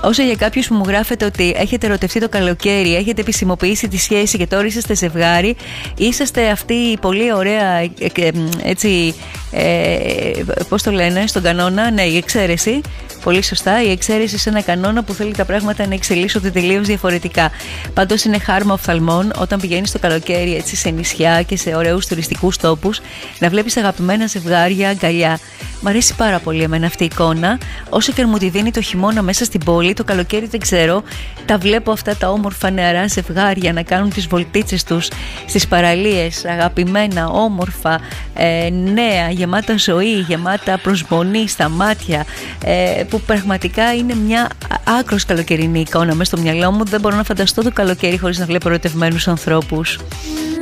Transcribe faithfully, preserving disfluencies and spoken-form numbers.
Όσο για κάποιους που μου γράφετε ότι έχετε ερωτευτεί το καλοκαίρι, έχετε επισημοποιήσει τη σχέση και τώρα είσαστε ζευγάρι, είσαστε αυτή η πολύ ωραία, έτσι, ε, πώς το λένε, στον κανόνα, ναι, η εξαίρεση. Πολύ σωστά, η εξαίρεση σε ένα κανόνα που θέλει τα πράγματα να εξελίσσονται τελείως διαφορετικά. Πάντως είναι χάρμα οφθαλμών όταν πηγαίνεις το καλοκαίρι έτσι σε νησιά και σε ωραίους τουριστικούς τόπους να βλέπεις αγαπημένα ζευγάρια αγκαλιά. Μ' αρέσει πάρα πολύ εμένα αυτή η εικόνα. Όσο και αν μου τη δίνει το χειμώνα μέσα στην πόλη, το καλοκαίρι δεν ξέρω. Τα βλέπω αυτά τα όμορφα νεαρά ζευγάρια να κάνουν τις βολτίτσες τους στις παραλίες, αγαπημένα, όμορφα, ε, νέα, γεμάτα ζωή, γεμάτα προσμονή στα μάτια, ε, που πραγματικά είναι μια άκρος καλοκαιρινή εικόνα μέσα στο μυαλό μου. Δεν μπορώ να φανταστώ το καλοκαίρι χωρίς να βλέπω ερωτευμένους ανθρώπους.